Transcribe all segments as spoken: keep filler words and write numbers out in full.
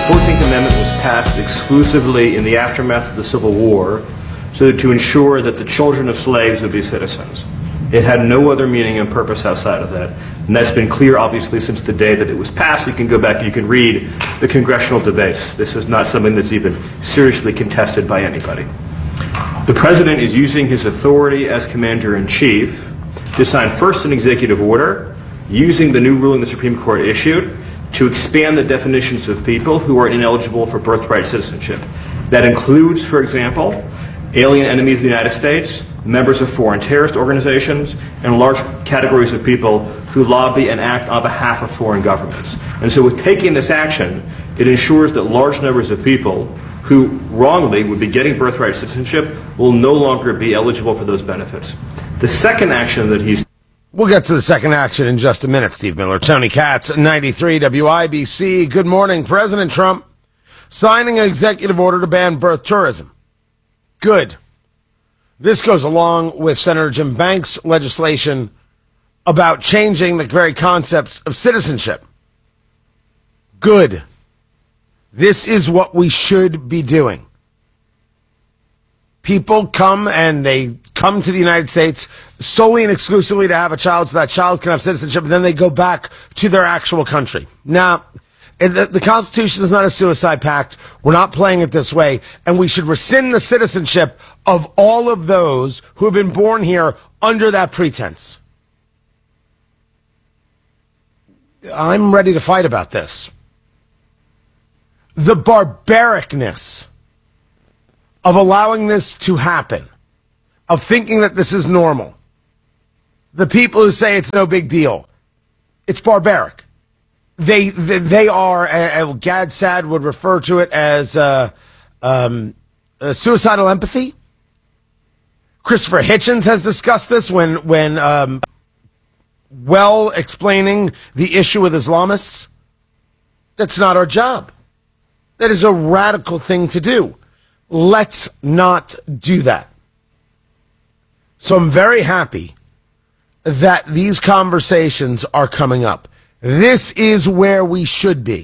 fourteenth Amendment was passed exclusively in the aftermath of the Civil War so to ensure that the children of slaves would be citizens. It had no other meaning and purpose outside of that. And that's been clear, obviously, since the day that it was passed. You can go back and you can read the congressional debates. This is not something that's even seriously contested by anybody. The President is using his authority as Commander-in-Chief to sign first an executive order using the new ruling the Supreme Court issued to expand the definitions of people who are ineligible for birthright citizenship. That includes, for example, alien enemies of the United States, members of foreign terrorist organizations, and large categories of people who lobby and act on behalf of foreign governments. And so with taking this action, it ensures that large numbers of people who wrongly would be getting birthright citizenship will no longer be eligible for those benefits. The second action that he's We'll get to the second action in just a minute, Steve Miller. Tony Katz, ninety-three W I B C. Good morning. President Trump signing an executive order to ban birth tourism. Good. This goes along with Senator Jim Banks' legislation about changing the very concepts of citizenship. Good. This is what we should be doing. People come and they come to the United States solely and exclusively to have a child so that child can have citizenship, and then they go back to their actual country. Now, the, the Constitution is not a suicide pact. We're not playing it this way, and we should rescind the citizenship of all of those who have been born here under that pretense. I'm ready to fight about this. The barbaricness of allowing this to happen, of thinking that this is normal. The people who say it's no big deal, it's barbaric. They they, they are, uh, Gad Saad would refer to it as uh, um, uh, suicidal empathy. Christopher Hitchens has discussed this when, when um, well explaining the issue with Islamists. That's not our job. That is a radical thing to do. Let's not do that. So I'm very happy that these conversations are coming up. This is where we should be.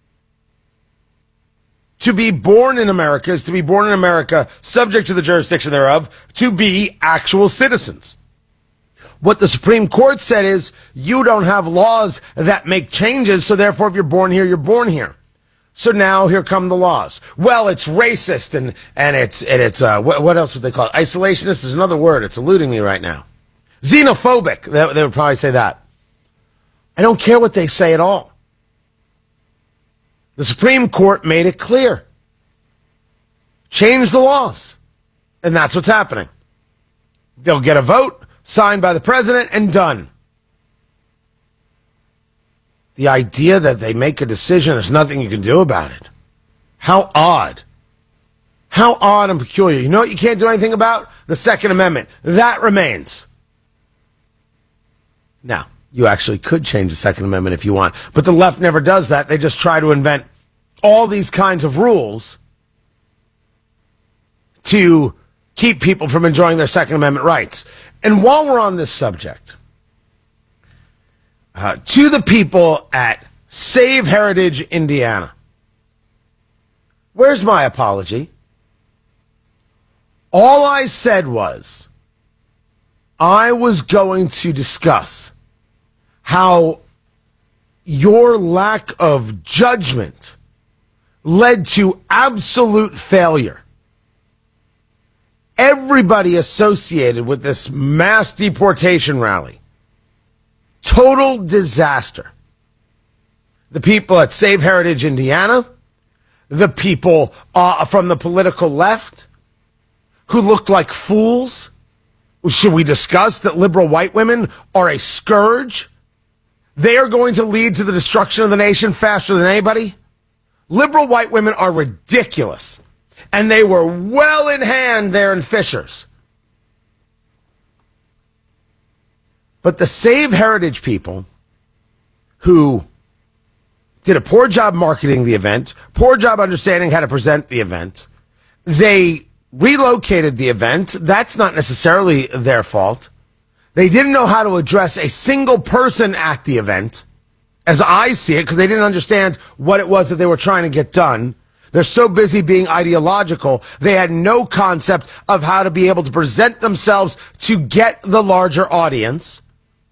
To be born in America is to be born in America, subject to the jurisdiction thereof, to be actual citizens. What the Supreme Court said is, you don't have laws that make changes, so therefore if you're born here, you're born here. So now here come the laws. Well, it's racist and, and it's, and it's, uh, what, what else would they call it? Isolationist is another word. It's eluding me right now. Xenophobic. They, they would probably say that. I don't care what they say at all. The Supreme Court made it clear. Change the laws. And that's what's happening. They'll get a vote signed by the president and done. The idea that they make a decision, there's nothing you can do about it. How odd. How odd and peculiar. You know what you can't do anything about? The Second Amendment. That remains. Now, you actually could change the Second Amendment if you want, but the left never does that. They just try to invent all these kinds of rules to keep people from enjoying their Second Amendment rights. And while we're on this subject, Uh, to the people at Save Heritage, Indiana, where's my apology? All I said was I was going to discuss how your lack of judgment led to absolute failure. Everybody associated with this mass deportation rally, total disaster. The people at Save Heritage Indiana, the people uh, from the political left who looked like fools. Should we discuss that liberal white women are a scourge? They are going to lead to the destruction of the nation faster than anybody. Liberal white women are ridiculous. And they were well in hand there in Fishers. But the Save Heritage people who did a poor job marketing the event, poor job understanding how to present the event, they relocated the event. That's not necessarily their fault. They didn't know how to address a single person at the event. as I see it, because they didn't understand what it was that they were trying to get done. They're so busy being ideological, they had no concept of how to be able to present themselves to get the larger audience.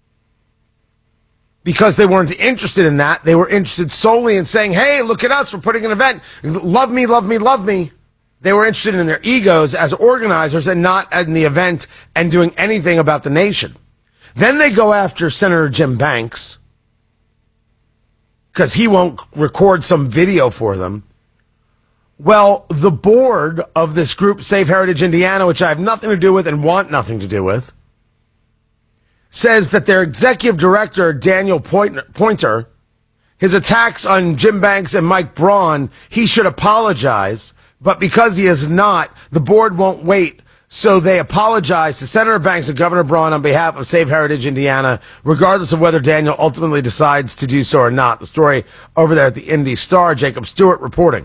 Because they weren't interested in that. They were interested solely in saying, hey, look at us, we're putting an event. Love me, love me, love me. They were interested in their egos as organizers and not in the event and doing anything about the nation. Then they go after Senator Jim Banks because he won't record some video for them. Well, the board of this group, Save Heritage Indiana, which I have nothing to do with and want nothing to do with, says that their executive director, Daniel Pointer, his attacks on Jim Banks and Mike Braun, he should apologize. But because he is not, the board won't wait. So they apologize to Senator Banks and Governor Braun on behalf of Save Heritage Indiana, regardless of whether Daniel ultimately decides to do so or not. The story over there at the Indy Star, Jacob Stewart reporting.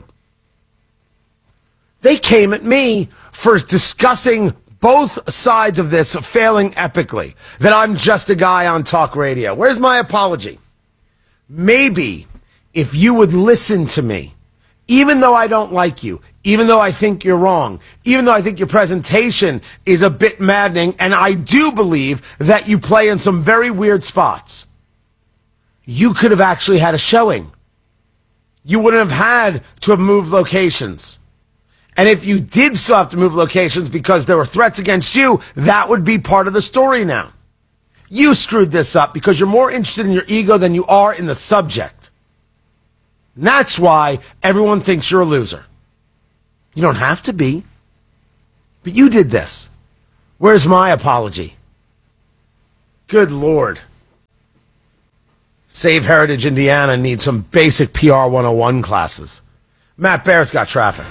They came at me for discussing both sides of this failing epically, that I'm just a guy on talk radio. Where's my apology? Maybe if you would listen to me, even though I don't like you, even though I think you're wrong, even though I think your presentation is a bit maddening, and I do believe that you play in some very weird spots, you could have actually had a showing. You wouldn't have had to have moved locations. And if you did still have to move locations because there were threats against you, that would be part of the story now. You screwed this up because you're more interested in your ego than you are in the subject. And that's why everyone thinks you're a loser. You don't have to be. But you did this. Where's my apology? Good Lord. Save Heritage Indiana needs some basic P R one oh one classes. Matt Bear's got traffic.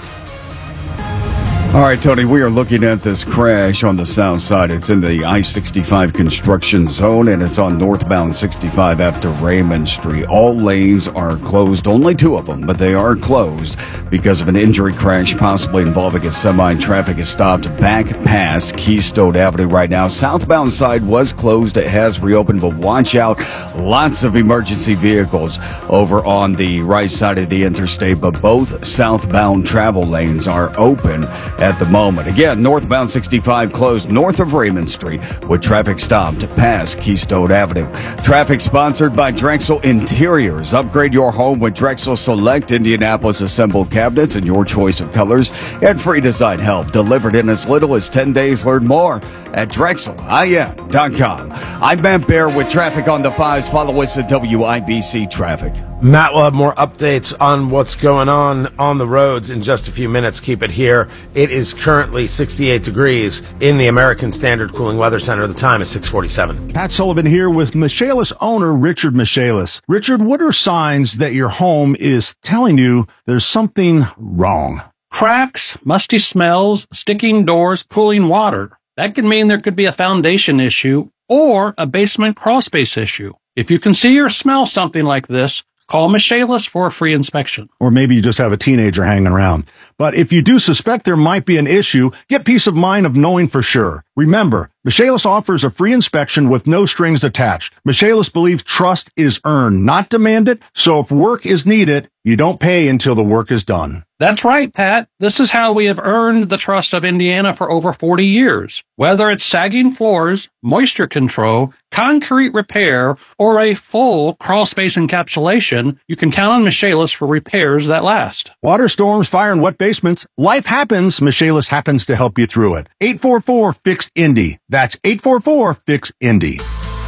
All right, Tony, we are looking at this crash on the south side. It's in the I sixty-five construction zone, and it's on northbound sixty-five after Raymond Street. All lanes are closed, only two of them, but they are closed because of an injury crash possibly involving a semi. Traffic is stopped back past Keystone Avenue right now. Southbound side was closed. It has reopened, but watch out. Lots of emergency vehicles over on the right side of the interstate, but both southbound travel lanes are open at the moment. Again, northbound sixty-five closed north of Raymond Street with traffic stopped past Keystone Avenue. Traffic sponsored by Drexel Interiors. Upgrade your home with Drexel Select Indianapolis assembled cabinets and your choice of colors and free design help delivered in as little as ten days. Learn more at Drexel I N dot com. I'm Matt Bear with traffic on the fives. Follow us at W I B C Traffic. Matt will have more updates on what's going on on the roads in just a few minutes. Keep it here. It is currently sixty-eight degrees in the American Standard Cooling Weather Center. The time is six forty-seven. Pat Sullivan here with Michaelis owner Richard Michaelis. Richard, what are signs that your home is telling you there's something wrong? Cracks, musty smells, sticking doors, pooling water. That can mean there could be a foundation issue or a basement crawl space issue. If you can see or smell something like this, call Michaelis for a free inspection. Or maybe you just have a teenager hanging around. But if you do suspect there might be an issue, get peace of mind of knowing for sure. Remember, Michaelis offers a free inspection with no strings attached. Michaelis believes trust is earned, not demanded. So if work is needed, you don't pay until the work is done. That's right, Pat. This is how we have earned the trust of Indiana for over forty years. Whether it's sagging floors, moisture control, concrete repair, or a full crawl space encapsulation, you can count on Michaelis for repairs that last. Water storms, fire, and wet basements. Life happens. Michaelis happens to help you through it. eight four four, F I X, Indy. That's eight four four, F I X, Indy.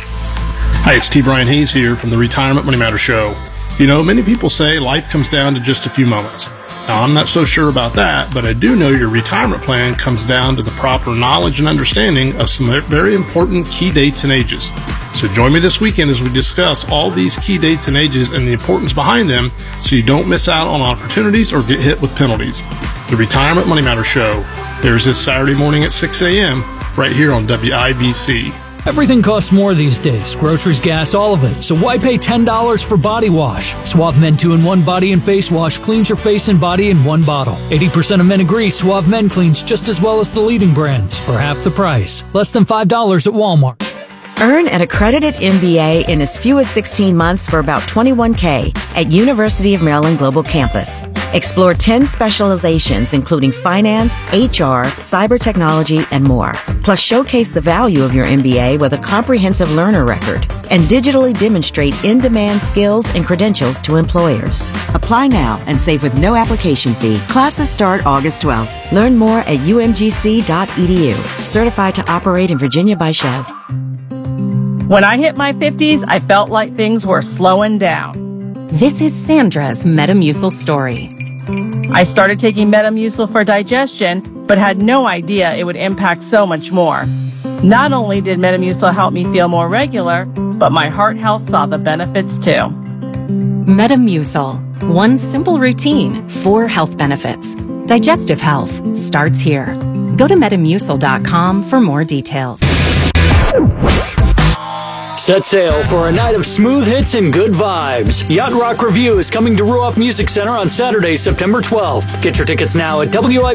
Hi, it's T. Brian Hayes here from the Retirement Money Matter Show. You know, many people say life comes down to just a few moments. Now, I'm not so sure about that, but I do know your retirement plan comes down to the proper knowledge and understanding of some very important key dates and ages. So join me this weekend as we discuss all these key dates and ages and the importance behind them so you don't miss out on opportunities or get hit with penalties. The Retirement Money Matter Show airs this Saturday morning at six a.m. right here on W I B C. Everything costs more these days. Groceries, gas, all of it. So why pay ten dollars for body wash? Suave Men two in one Body and Face Wash cleans your face and body in one bottle. eighty percent of men agree Suave Men cleans just as well as the leading brands for half the price. Less than five dollars at Walmart. Earn an accredited M B A in as few as sixteen months for about twenty-one thousand dollars at University of Maryland Global Campus. Explore ten specializations, including finance, H R, cyber technology, and more. Plus, showcase the value of your M B A with a comprehensive learner record and digitally demonstrate in-demand skills and credentials to employers. Apply now and save with no application fee. Classes start August twelfth. Learn more at u m g c dot e d u. Certified to operate in Virginia by Chev. When I hit my fifties, I felt like things were slowing down. This is Sandra's Metamucil story. I started taking Metamucil for digestion, but had no idea it would impact so much more. Not only did Metamucil help me feel more regular, but my heart health saw the benefits too. Metamucil. One simple routine, four health benefits. Digestive health starts here. Go to metamucil dot com for more details. Set sail for a night of smooth hits and good vibes. Yacht Rock Review is coming to Ruoff Music Center on Saturday, September twelfth. Get your tickets now at W I